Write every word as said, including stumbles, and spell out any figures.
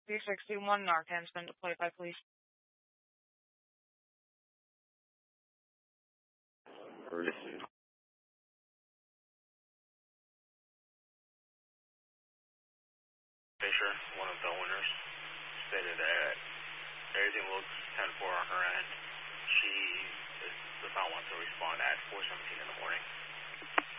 three sixty-one Narcan's been deployed by police. Receive. Fisher, one of the owners, stated that everything looks ten four on her end. She is, does not want to respond at four seventeen in the morning.